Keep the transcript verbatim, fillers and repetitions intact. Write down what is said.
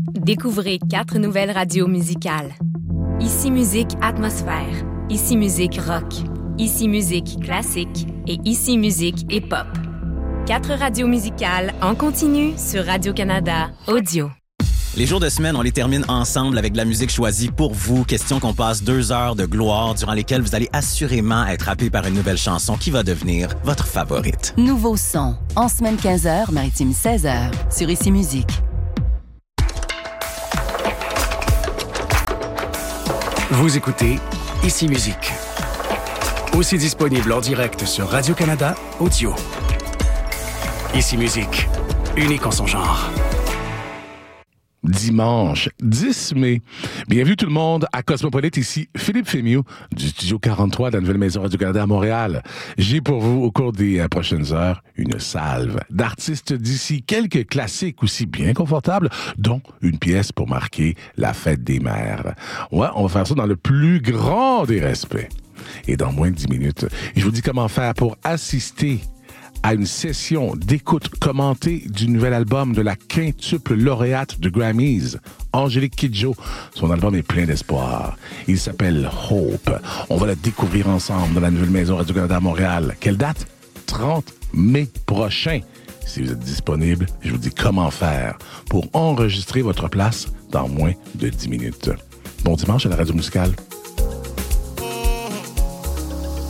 Découvrez quatre nouvelles radios musicales. Ici Musique Atmosphère, Ici Musique Rock, Ici Musique Classique et Ici Musique Hip-Hop. Quatre radios musicales en continu sur Radio-Canada Audio. Les jours de semaine, on les termine ensemble avec de la musique choisie pour vous. Question qu'on passe deux heures de gloire durant lesquelles vous allez assurément être happé par une nouvelle chanson qui va devenir votre favorite. Nouveau son, en semaine quinze heures, maritime seize heures, sur Ici Musique. Vous écoutez Ici Musique. Aussi disponible en direct sur Radio-Canada Audio. Ici Musique, unique en son genre. Dimanche dix mai. Bienvenue tout le monde à Cosmopolite, ici Philippe Fémieux du Studio quarante-trois de la Nouvelle Maison Radio-Canada à Montréal. J'ai pour vous, au cours des euh, prochaines heures, une salve d'artistes d'ici, quelques classiques aussi bien confortables, dont une pièce pour marquer la fête des mères. Ouais, on va faire ça dans le plus grand des respects. Et dans moins de dix minutes, je vous dis comment faire pour assister à une session d'écoute commentée du nouvel album de la quintuple lauréate de Grammys, Angélique Kidjo. Son album est plein d'espoir. Il s'appelle Hope. On va le découvrir ensemble dans la Nouvelle Maison Radio-Canada à Montréal. Quelle date? trente mai prochain. Si vous êtes disponible, je vous dis comment faire pour enregistrer votre place dans moins de dix minutes. Bon dimanche à la Radio Musicale.